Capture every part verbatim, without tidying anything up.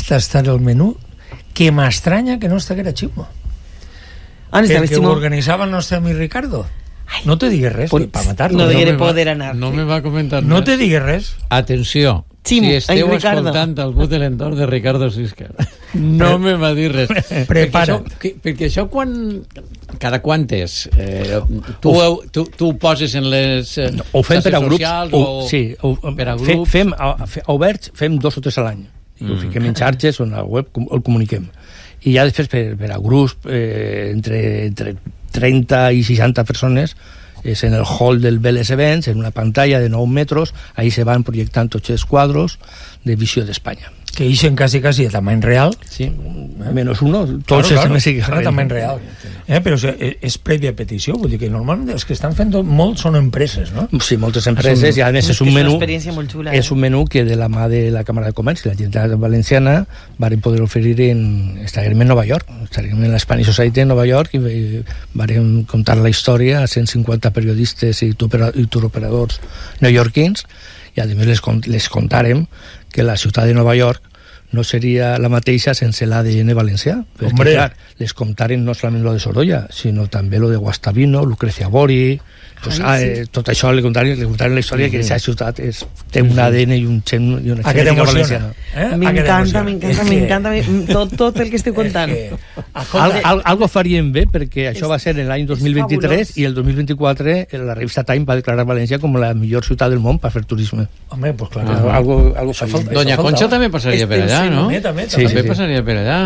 tastar el menú, que m'estranya que no estiguera Ximo. On estava Perquè Ximo? ho organitzava el nostre amic Ricardo. No te digues res, Pues, per matar-lo. no No, degué me va- poder anar. No me va comentar no res. te digues res. Atenció, Ximo, si esteu ai, Ricardo. escoltant algú de l'entorn de Ricardo Siscar, no me va dir res. Prepara't. Perquè això, que, perquè això quan... Cada quantes? Eh, tu, ho- tu, tu ho poses en les eh, Ho fem per a xarxes grups. socials Ho, o, sí, ho, per a fe, grups? fem, a, a, oberts fem dos o tres a l'any. Mm. Ho fiquem en xarxes o en la web, com, el comuniquem. I ja després per, per a grups eh, entre, entre trenta i seixanta persones, és en el hall del Vélez Events, en una pantalla de nou metres, ahí se van projectant tots els quadros de Visió d'Espanya. Que ixen casi casi a tamany real. Sí, menos uno, tots Claro, claro, els sí que a tamany real. Eh, però és, és prèvia petició, vull dir que normalment els que estan fent molt són empreses, no? Sí, moltes empreses, i a més és És un que és una menú experiència molt xula, és eh? un menú que de la mà de la Càmera de Comerç i la Generalitat Valenciana varen poder oferir en... estarem en Nova York, estarem en la Spanish Society en Nova York i, i varen contar la història a cent cinquanta periodistes i turoperadors neoyorquins, i a més les, les contarem que la ciutat de Nova York no seria la mateixa sense l'A D N valencià. Perquè, Hombre. clar, les contaren no solament lo de Sorolla, sinó també lo de Guastavino, Lucrecia Bori... Pues, Ai, ah, sí. eh, tot això li contaren, li contaren la història, que aquesta ciutat és, té un A D N i, un gen, i una A què genètica t'emociona? valenciana. Eh? M'encanta, m'encanta, m'encanta tot, tot el que esteu contant. Al, al, algo farien bé, perquè això va ser en l'any dos mil vint-i-tres i el dos mil vint-i-quatre la revista Time va declarar València com la millor ciutat del món per fer turisme. Home, pues clar. Ah, algo, algo Això farien falta- bé. Doña Això Concha faltava. també passaria per allà, no? També, també, Sí, També sí, sí. passaria per allà.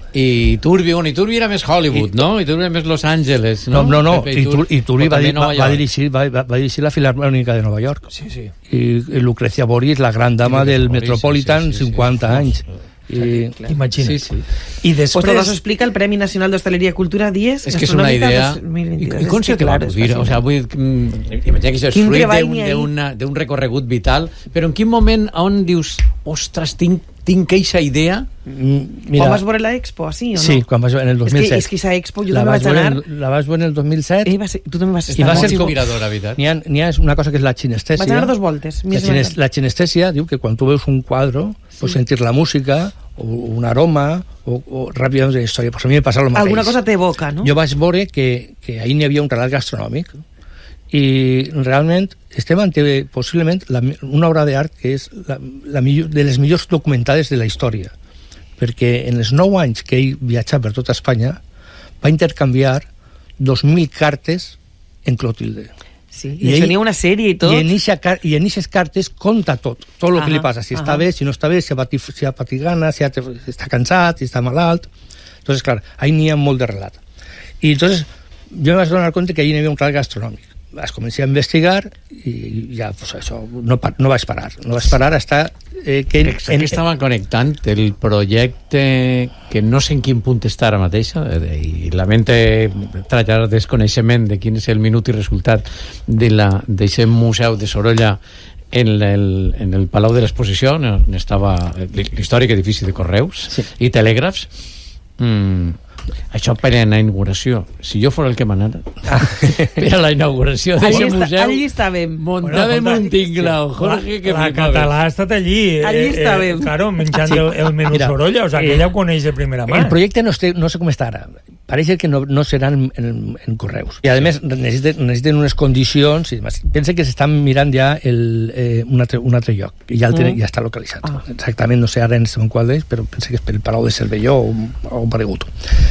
I Turbi, bueno, i Turbi era més Hollywood, no? I Turbi era més Los Angeles, No, no? no, no. Pepe I, Tur, i Turi o va, també dir, Nova va, va, York. dirigir, va, va, va dirigir la Filarmònica de Nova York. Sí, sí. I, i Lucrecia Bori és la gran dama Sí, del Bori, Metropolitan, sí, sí, sí, cinquanta sí. anys. I, Imagina't. Sí, sí. I Pues todo després... eso explica el Premi Nacional d'Hostaleria i Cultura dies És que és una idea... I, i com se te va acudir? O sea, vull, mm, imagina que això és Quin fruit treball d'un n'hi ha ahí? d'una- d'un recorregut vital, però en quin moment on dius, ostres, tinc, tinc eixa idea? mira, Quan vas veure la Expo, així o no? sí, quan vas en el dos mil set. És que, és que aquesta Expo jo la també vas vaig veure anar... en- La vas veure en el dos mil set. Eh, va ser, tu també vas I estar. va molt ser ximo. inspiradora, veritat. N'hi ha, n'hi ha una cosa que és la xinestèsia. Vaig anar dos voltes. La, més o xines, menys. la xinestèsia diu que quan tu veus un quadro, sí, pots sentir la música, o un aroma, o, o ràpidament la història. Pues a mi m'ha passat el mateix. Alguna cosa t'evoca, no? Jo vaig veure que, que ahir n'hi havia un relat gastronòmic i realment estem ante possiblement la, una obra d'art que és la, la millor, de les millors documentades de la història, perquè en els nou anys que ell viatjà per tota Espanya va intercanviar dos mil cartes en Clotilde. Sí, I i això ell- n'hi ha una sèrie i tot. I en aquestes cartes conta tot, tot el Ahà, que li passa, si està ahà. bé, si no està bé, si ha, patit, si ha patit gana, si, ha, si està cansat, si està malalt. Entonces, clar, ahí n'hi ha molt de relat. I entonces jo em vaig donar compte que allí n'hi havia un relat gastronòmic. Vas començar a investigar i ja, pues això, no, pa- no vaig parar. No vaig parar hasta eh, que... En, que estaven connectant el projecte que no sé en quin punt està ara mateix, eh, i lamente traslladar desconeixement de quin és el minut i resultat d'aquest museu de Sorolla en el, en el Palau de l'Exposició, on estava l'històric edifici de Correus, Sí. i telègrafs. mm, això per a la inauguració, si jo fos el que manara per a la inauguració Allí, d'aquest està, museu, allí estàvem. muntàvem Bueno, un tinglao, Jorge, que la flipaves. català ha estat allí. Allí estàvem. claro, menjant Sí. el, el menú Mira, Sorolla, o sea, que eh, ella ho coneix de primera mà. El projecte no, esté, no sé com està ara. Pareix que no, no seran en, en, en Correus. I, a més, necessiten, necessiten unes condicions. I demás. Pensa que s'estan mirant ja el, eh, un, altre, un altre lloc. I ja, el tenen, Mm. ja està localitzat. Ah. Exactament, no sé ara en segon qual d'ells, però pensa que és per el Palau de Cervelló o, o paregut.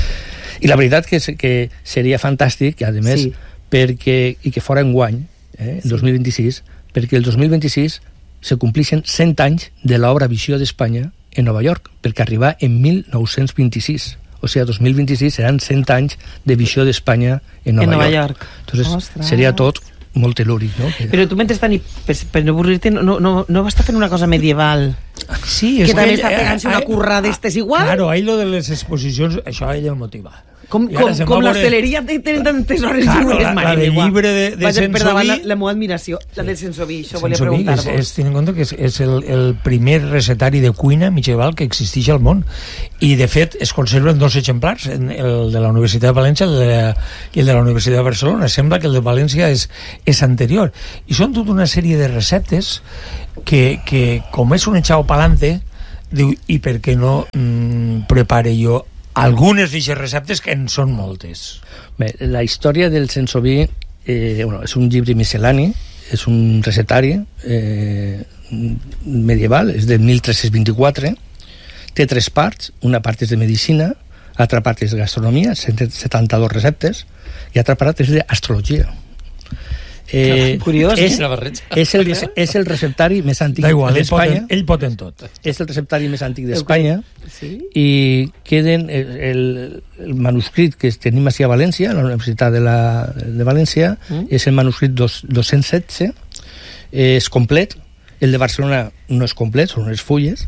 I la veritat que, és- que seria fantàstic, que a més, Sí. perquè, i que fora enguany, eh, el dos mil vint-i-sis, perquè el dos mil vint-i-sis se complixen cent anys de l'obra Visió d'Espanya en Nova York, perquè arriba en mil nou-cents vint-i-sis. O sigui, dos mil vint-i-sis seran cent anys de Visió d'Espanya en Nova, En Nova York. York. Entonces, Ostres. seria tot molt telúric, no? Que- Però tu mentrestant, i per, per no avorrir-te, no, no, no vas estar fent una cosa medieval? Sí, Que és també ell- està pegant-se una eh, currada d'estes igual? Claro, ahí lo de les exposicions, això a ella el motiva. Com, I ara com, se'n com va veure- l'hostaleria té- tenen tantes hores Claro, lliures, la- mare la del meua. llibre de- de Vaig per Sensoví- davant la, la meva admiració, la del Sensoví, això volia Sensoví, és, preguntar-vos. és, tenint en compte que és, és el, el primer recetari de cuina mitjaval que existeix al món, i de fet es conserven dos exemplars, en el de la Universitat de València el de, i el de la Universitat de Barcelona. Sembla que el de València és, és anterior, i són tota una sèrie de receptes que, que com és un echao pa'lante, diu, i per què no mm, prepare jo algunes d'aquestes receptes, que en són moltes? Bé, la història del sensoví eh, bueno, és un llibre miscel·lani, és un receptari eh, medieval, és de mil tres-cents vint-i-quatre, té tres parts, una part és de medicina, l'altra part és de gastronomia, cent setanta-dos receptes, i l'altra part és d'astrologia. Eh, Curiós, és, eh? és, el, és el receptari més antic igual, d'Espanya. Ell pot en tot. És el receptari més antic d'Espanya. Sí? I queden el, el, el manuscrit que tenim així a València, a la Universitat de, la, de València, mm. és el manuscrit dos, dos-cents setze, és complet. El de Barcelona no és complet, són unes fulles,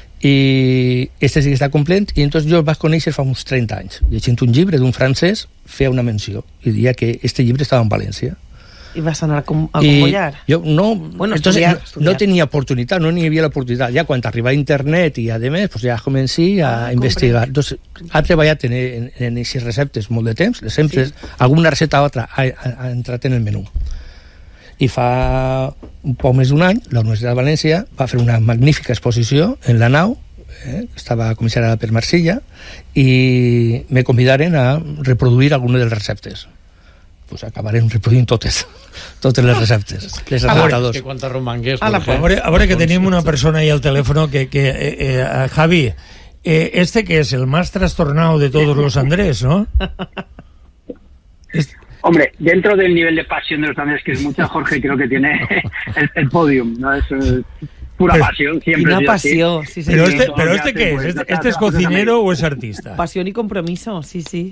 i este sí que està complet, i entonces jo el vaig conèixer fa uns trenta anys, llegint un llibre d'un francès, feia una menció i deia que este llibre estava en València. I vas anar a, com, a combollar? Jo no, bueno, entonces, estudiar, no, estudiar. no tenia oportunitat, no n'hi havia l'oportunitat. Ja quan arriba a internet i a més, pues ja comenci a ah, investigar. Entonces, ha treballat en, en, en aquestes receptes molt de temps, sempre sí. Alguna recepta o altra ha, ha, ha entrat en el menú. I fa un poc més d'un any, la Universitat de València va fer una magnífica exposició en la nau, eh, estava comissariada per Marsella, i me convidaren a reproduir algunes dels receptes. Pues acabarem reproduint totes totes les receptes, les adaptadors. Que quan romangués, a, a, veure, a veure que tenim una persona ahí al teléfono que, que eh, eh, Javi, eh, este que es el más trastornado de todos los Andrés, ¿no? Este... Hombre, dentro del nivel de pasión de los Andrés, que es mucha, Jorge creo que tiene el, el podium, ¿no? Es eh, pura pero, pasión siempre. Una pasión, sí, sí. Pero este, pero este ¿qué es? ¿Este, este es cocinero o es artista? Pasión y compromiso, sí, sí.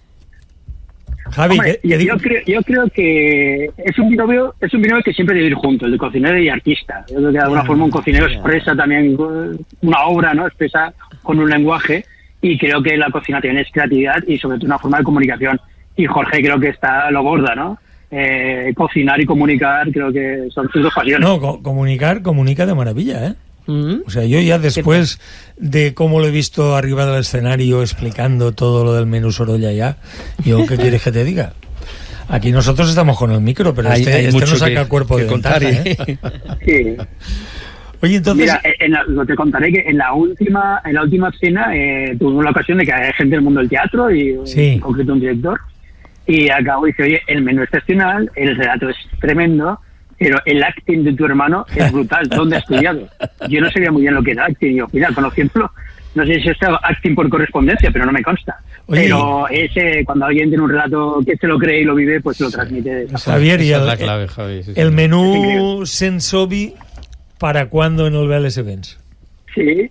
Javi, Hombre, ¿qué, yo, qué yo, creo, yo creo que es un binomio, es un binomio que siempre debe ir junto, el de cocinero y artista. Yo creo que de alguna yeah, forma un cocinero yeah. expresa también una obra, ¿no? Expresa con un lenguaje, y creo que la cocina también es creatividad y sobre todo una forma de comunicación. Y Jorge creo que está lo borda, ¿no? Eh, cocinar y comunicar creo que son sus dos pasiones. No, co comunicar, comunica de maravilla, ¿eh? Mm-hmm. O sea, yo ya después de cómo lo he visto arriba del escenario explicando todo lo del menú Sorolla ya, yo, ¿qué quieres que te diga? Aquí nosotros estamos con el micro, pero hay, este, hay este no saca que, el cuerpo de contar, ¿eh? Sí. Oye, entonces... Mira, en la, lo te contaré que en la última en la última escena eh, tuvimos la ocasión de que hay gente del mundo del teatro y sí. en concreto un director, y acabo y dice, oye, el menú es excepcional, el relato es tremendo, pero el acting de tu hermano es brutal. ¿Dónde has estudiado? Yo no sabía muy bien lo que era acting. Yo, mira, conociéndolo, no sé si es acting por correspondencia, pero no me consta. Oye, pero ese, cuando alguien tiene un relato que se lo cree y lo vive, pues lo transmite. Javier, y el, es la clave, Javi, sí, sí. el menú Sensovi, ¿para cuándo en el V L S Events? Sí.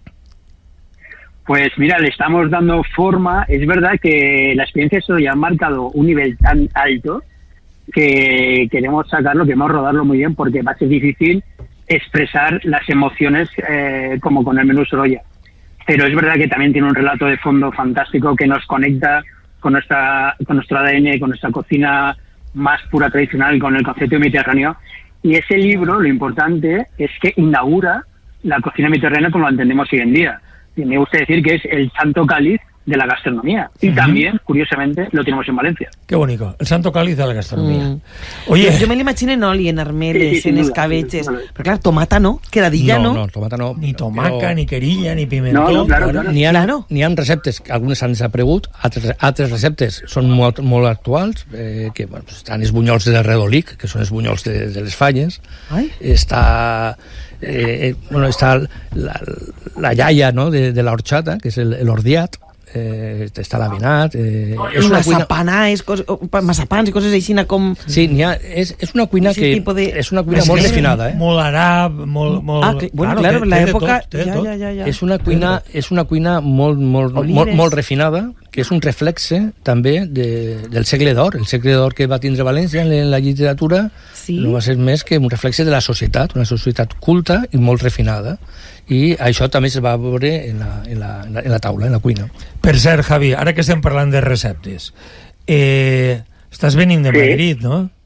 Pues mira, le estamos dando forma. Es verdad que la experiencia eso ya ha marcado un nivel tan alto que queremos sacarlo, queremos rodarlo muy bien, porque va a ser difícil expresar las emociones eh, como con el menú Sorolla. Pero es verdad que también tiene un relato de fondo fantástico que nos conecta con nuestra con nuestro A D N, con nuestra cocina más pura tradicional, con el concepto mediterráneo. Y ese libro, lo importante es que inaugura la cocina mediterránea como la entendemos hoy en día. Y me gusta decir que es el santo cáliz de la gastronomía. Y uh-huh. también, curiosamente, lo tenemos en Valencia. Qué bonito. El santo cáliz de la gastronomía. Mm. Oye, jo, jo me l'imagino en oli, en armeles, sí, sí, en duda, escabeches. Sí, sí, però clar, tomata no, queradilla no. No, no, tomata no. Ni tomaca, però... ni querilla, ni pimentó. No, no, claro, claro. N'hi ha, claro. N'hi ha receptes, algunes s'han desaparegut, altres, altres receptes són molt, molt actuals, eh, que bueno, estan els bunyols de redolic, que són els bunyols de, de les falles. Ai. Està... Eh, bueno, està la, la iaia, no?, de, de l'horchata, que és l'ordiat, eh, està l'avinat, eh, és una cuina... és cos... massapans i coses així com... Sí, n'hi ha, és, és una cuina que de... és una cuina és molt refinada, eh? Molt àrab, molt... molt... Ah, que, bueno, claro, claro, l'època... Ja, ja, ja, ja. És una cuina, és una cuina molt, molt, molt, molt refinada, que és un reflexe també de, del segle d'or, el segle d'or que va tindre València en la literatura, sí? No va ser més que un reflexe de la societat, una societat culta i molt refinada, i això també es va veure en la, en la, en la taula, en la cuina. Per cert, Javi, ara que estem parlant de receptes, eh, estàs venint de Madrid, sí. ¿No?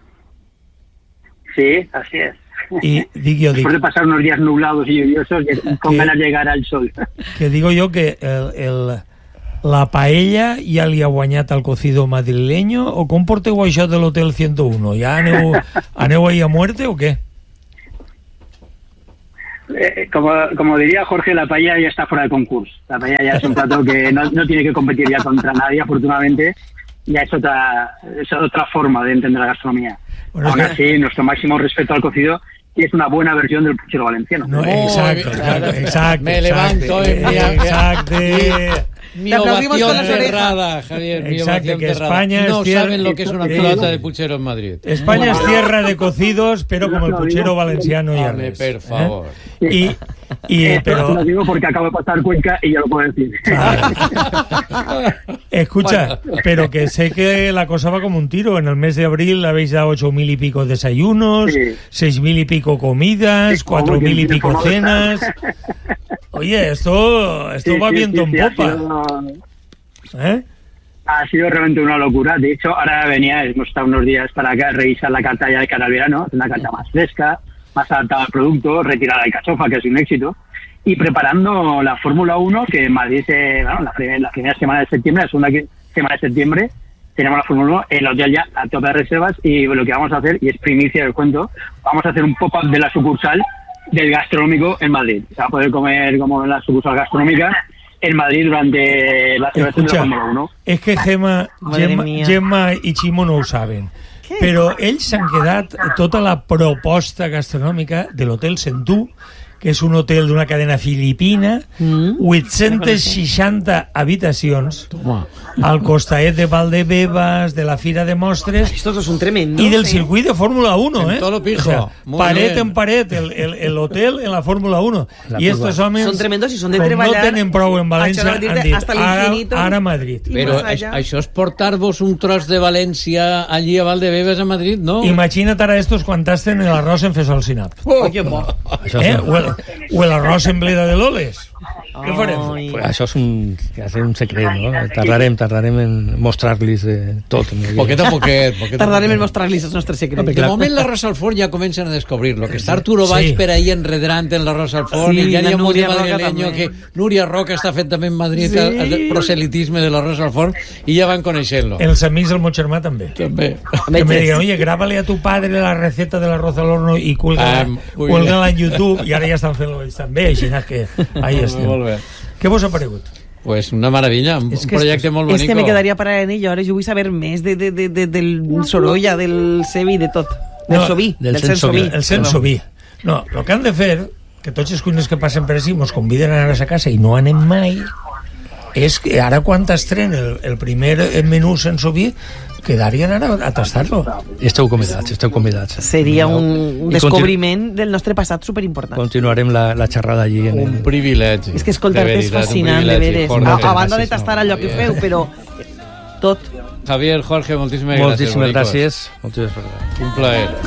Sí, así es. Y digo yo, después de pasar unos días nublados y lluviosos, con que, ganas de llegar al sol. Que digo yo que el, el, la paella ja li ha guanyat al cocido madrileño, o com porteu això de l'Hotel ciento uno? Ja aneu, aneu ahí a muerte o què? Eh, como, como diría Jorge, la paella ya está fuera de concurso. La paella ya es un plato que no, no tiene que competir ya contra nadie, afortunadamente. Ya es otra, es otra forma de entender la gastronomía. Bueno, aún así, nuestro máximo respeto al cocido, y es una buena versión del puchero valenciano. No, exacto, exacto, exacto. Me levanto en mi... Exacto. Mi ovación cerrada, Javier, mi Exacto, ovación que cerrada. España no es tierra, saben lo que es una pelota de puchero en Madrid. España es tierra de cocidos, pero como el puchero valenciano y Dame, por favor. ¿Eh? Y, y, Esto pero... lo digo porque acabo de pasar Cuenca y ya lo puedo decir. Ah. Escucha, pero que sé que la cosa va como un tiro. En el mes de abril habéis dado ocho mil y pico desayunos, sí. seis mil y pico comidas, cuatro mil y pico cenas. Oye, esto, esto sí, va sí, viento sí, en sí, popa. Ha sido, ¿eh? ha sido realmente una locura. De hecho, ahora venía, hemos estado unos días para acá, revisar la carta ya de cara al verano, una carta más fresca, más adaptada al producto, retirar la alcachofa, que es un éxito, y preparando la Fórmula uno, que en Madrid, se, bueno, la, primera, la primera semana de septiembre, la segunda semana de septiembre, tenemos la Fórmula uno, el hotel ya a tope de reservas, y lo que vamos a hacer, y es primicia del cuento, vamos a hacer un pop-up de la sucursal del gastronómico en Madrid. Se va a poder comer como en la sucursal gastronómica en Madrid durante la celebración de la Fórmula uno. És que Gemma, Gemma, Gemma i Ximo no ho saben, ¿qué? Però ells s'han quedat tota la proposta gastronòmica de l'Hotel Sentú, que és un hotel d'una cadena filipina, mm. vuit-centes seixanta habitacions, Toma. Al costaet de Valdebebas, de la Fira de Mostres, estos son tremendos, y del sí. circuit de Fórmula uno, en ¿eh? todo lo pijo. O sea, pared bien. En pared, el, el, el hotel en la Fórmula uno. La y estos hombres, son tremendos y son de com treballar, no tenen prou en València, han dit, hasta ara, ara Madrid. Però això és portar-vos un tros de València allí a Valdebebas a Madrid, no? Imagina't ara estos quan tasten el arròs en fesol sinap. Oh, que bo. Eh? O, el, o el arròs en bleda de loles. Què farem? Pues això és un, un secret, no? Tardarem, tardarem en mostrar-los eh, tot. Poquet a poquet. poquet tardarem en mostrar-los els nostres secrets. No, de moment l'arròs al forn ja comencen a descobrir-lo, que està Arturo Valls sí. per ahí enredrant en l'arròs al forn, sí, i ja hi ha Núria Madrileño, que Núria Roca està fet també en Madrid sí. el, el proselitisme de l'arròs al forn, i ja van coneixent-lo. Els amics del meu germà també. També. Que me digan, oye, grábale a tu padre la receta del arroz al horno i cuelga-la um, en YouTube, i ara ja estan fent-lo ells també, així que ahí estem. Què vos ha paregut? Pues una maravilla, un, un projecte molt bonic. És que me quedaria para en ello, ara jo vull saber més de, de, de, de, del Sorolla, del Sevi, de tot. Del no, Soví, del, del Sensoví. El Sensoví. No, el que han de fer, que tots els cuiners que passen per així mos conviden a anar a sa casa i no anem mai, és que ara quan t'estren el, el primer menú Sensoví, quedarien ara a tastar-lo. Esteu convidats, esteu convidats. Seria un, un descobriment continu... del nostre passat superimportant. Continuarem la, la xerrada allí. En un el... privilegi. És que escoltar-te és fascinant, de veres. A, a banda de tastar allò que feu, però tot. Javier, Jorge, moltíssimes gràcies. Moltíssimes gràcies. Un plaer.